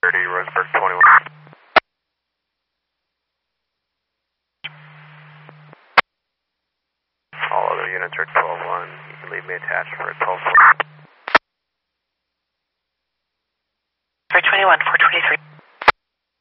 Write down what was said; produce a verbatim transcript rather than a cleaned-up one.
thirty, Roseburg twenty-one. All other units are twelve one. You can leave me attached for a twelve one. four twenty-one, four twenty-three.